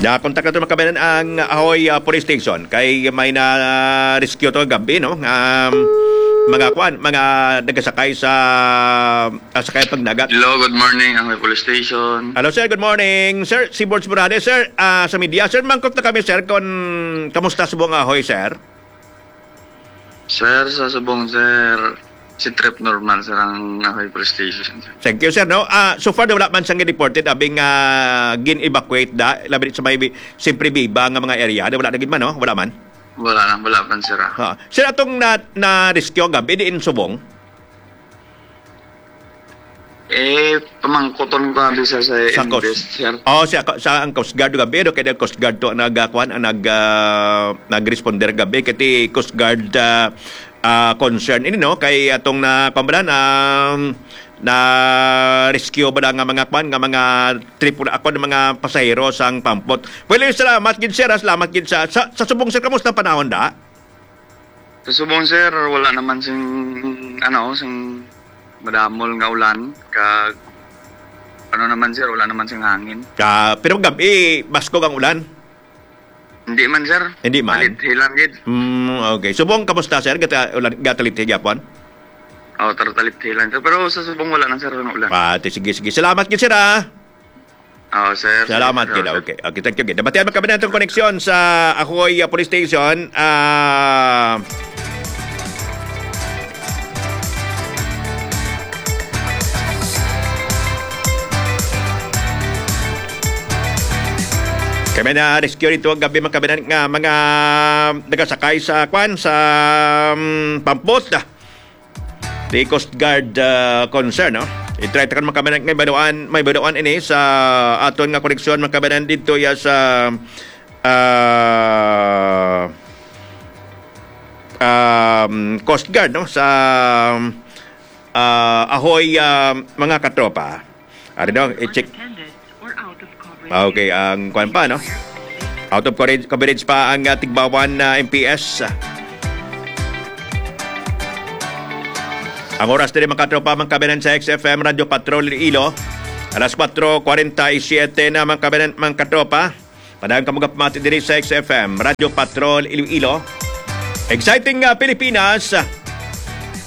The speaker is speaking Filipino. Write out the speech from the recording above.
Kontak na ito mga kabayan ang Ahoy Police Station kay may na rescue to gabi no. Mga nagasakay sa sakay pagnagat. Hello, good morning, Ahoy Police Station. Hello sir, good morning. Sir, si Borge Morales sir, sa media sir, mangkot na kami sir kung kamusta sa buong Ahoy sir? Sir, sa subong sir, si trip normal sir ang Ahoy Police Station. Thank you sir no. So far wala man sang reported abing gin-evacuate da labi sa may simpre biba nga mga area, wala na gid man no, wala man. Wala pa sir. Sir, atong na-rescue gabi di in Subong? Pamangkoton ko abi sir sa invest sir. Sa ang Coast Guard gabi, do kaya Coast Guard to nag-responder gabi kati Coast Guard concern ini no kay atong na pambalan na rescue ba nga mga kwan nga mga tripula ako ng mga pasahero sang pampot. Well, salamat gid sir, salamat gid sa Subong sir, kamusta panahon da? Sa subong sir, wala naman sing madamol nga ulan kag naman sir, wala naman sing hangin. Pero gabi basko ang ulan. Hindi man sir. Hindi man. Hilang gid. Okay. Subong kamusta sir? Gatalit gyapon? Tartalit hilang sir. Pero sa subong wala nang sir ng ulan. Sige. Salamat gid sir ha. Sir. Salamat gid. Okay, thank you gid. Nabatian kami natong koneksyon sa Ahoy Police Station. Kami na rescue dito ang gabi magkabinan nga mga nagasakay sa pampot the Coast Guard concern no. I-try ta kan magkabinan nga may baduan ini sa aton nga koneksyon magkabinan dito ya sa Coast Guard no sa Ahoy mga katropa. Ari daw i-check. Okay, ang kwan pa, no? Out of coverage pa ang Tigbawan MPS. Ang oras din mga katropa, mga kabinan sa XFM Radio Patrol Iloilo. Alas 4:47 na mga kabinan mga katropa. Padang kamugap mati diri sa XFM Radio Patrol Iloilo. Exciting Pilipinas.